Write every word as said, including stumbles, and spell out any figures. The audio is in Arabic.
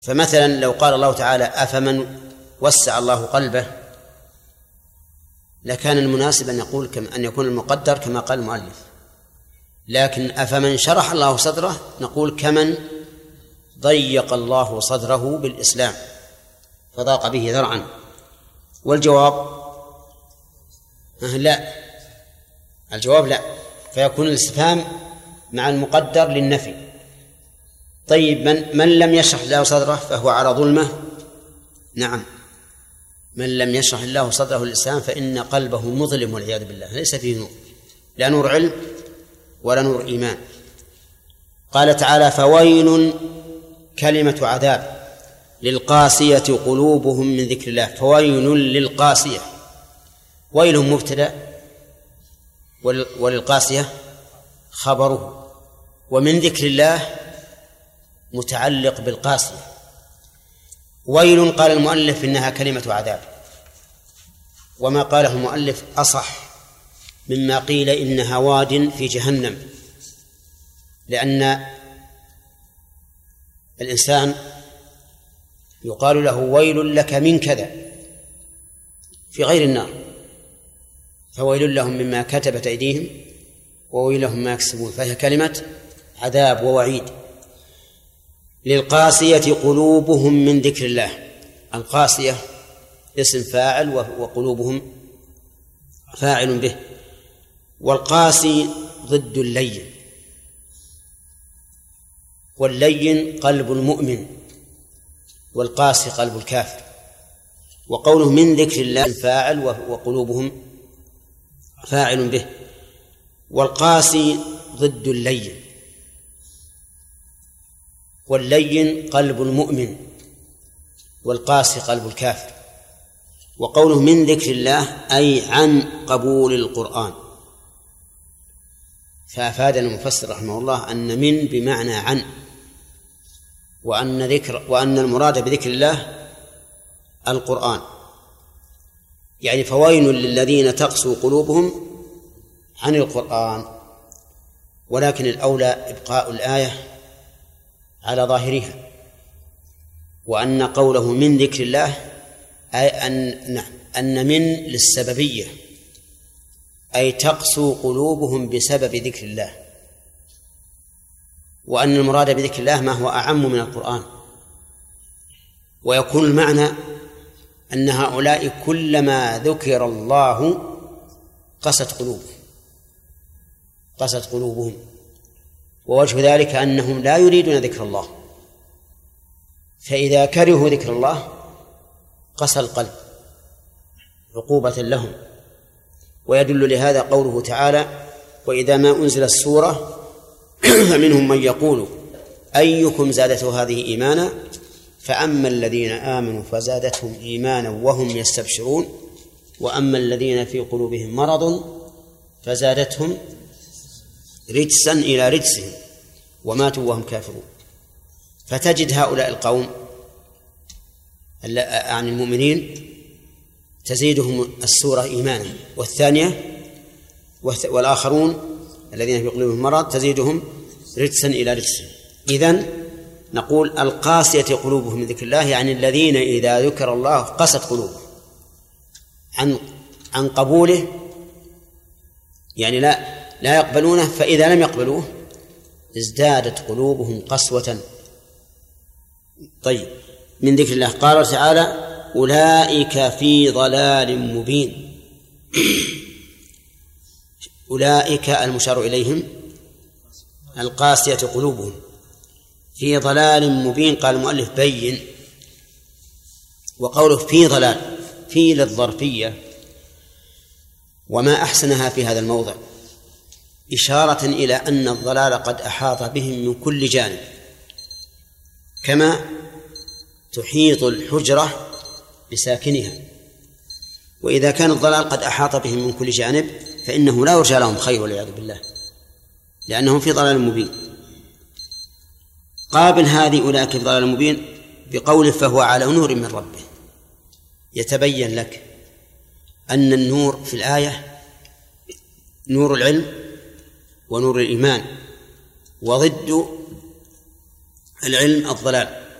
فمثلا لو قال الله تعالى أفمن وسع الله قلبه لكان المناسب أن يقول كم أن يكون المقدر كما قال المؤلف، لكن أفمن شرح الله صدره نقول كمن ضيق الله صدره بالإسلام فضاق به ذرعا. والجواب لا، الجواب لا، فيكون الاستفهام مع المقدر للنفي. طيب من, من لم يشرح الله صدره فهو على ظلمه؟ نعم، من لم يشرح الله صدره للإسلام فإن قلبه مظلم والعياذ بالله، ليس فيه نور، لا نور علم ولا نور إيمان. قال تعالى فويل كلمة عذاب للقاسية قلوبهم من ذكر الله. فويل للقاسية، ويل مبتدأ وللقاسية خبره، ومن ذكر الله متعلق بالقاسية. ويل قال المؤلف إنها كلمة عذاب، وما قاله المؤلف أصح مما قيل إنها واد في جهنم، لأن الإنسان يقال له ويل لك من كذا في غير النار، فويل لهم مما كتبت أيديهم وويل لهم ما يكسبون، فهي كلمة عذاب ووعيد. للقاسية قلوبهم من ذكر الله، القاسية اسم فاعل وقلوبهم فاعل به، والقاسي ضد اللين، واللين قلب المؤمن والقاسي قلب الكافر. وقوله من ذكر الله فاعل وقلوبهم فاعل به، والقاسي ضد اللين، واللين قلب المؤمن والقاسي قلب الكافر. وقوله من ذكر الله أي عن قبول القرآن، فأفادنا المفسر رحمه الله أن من بمعنى عن، وأن ذكر وأن المراد بذكر الله القرآن، يعني فويل للذين تقسو قلوبهم عن القرآن. ولكن الأولى إبقاء الآية على ظاهرها، وأن قوله من ذكر الله أي أن نعم أن من للسببية، أي تقسو قلوبهم بسبب ذكر الله، وأن المراد بذكر الله ما هو أعم من القرآن. ويكون المعنى أن هؤلاء كلما ذكر الله قست قلوبهم قست قلوبهم ووجه ذلك أنهم لا يريدون ذكر الله، فإذا كرهوا ذكر الله قسى القلب عقوبة لهم. ويدل لهذا قوله تعالى وإذا ما أنزلت السورة فمنهم من يقول أيكم زادته هذه إيمانا فأما الذين آمنوا فزادتهم إيمانا وهم يستبشرون وأما الذين في قلوبهم مرض فزادتهم رجسا إلى رجسهم وماتوا وهم كافرون. فتجد هؤلاء القوم عن المؤمنين تزيدهم السورة إيمانا، والثانية والآخرون الذين في قلوبهم مرض تزيدهم رجسا إلى رجسهم. إذن نقول القاسية قلوبهم من ذكر الله، يعني الذين إذا ذكر الله قست قلوبهم عن عن قبوله، يعني لا لا يقبلونه، فإذا لم يقبلوه ازدادت قلوبهم قسوة. طيب، من ذكر الله قال تعالى أولئك في ضلال مبين. أولئك المشار إليهم القاسية قلوبهم في ضلال مبين. قال المؤلف بين، وقوله في ضلال في للظرفية، وما أحسنها في هذا الموضع إشارة إلى أن الضلال قد أحاط بهم من كل جانب، كما تحيط الحجرة بساكنها. وإذا كان الضلال قد أحاط بهم من كل جانب فإنه لا يرجى لهم خير والعياذ بالله، لأنهم في ضلال مبين. قابل هذه أولئك في ضلال مبين بقوله فهو على نور من ربه. يتبين لك أن النور في الآية نور العلم ونور الإيمان، وضد العلم الضلال.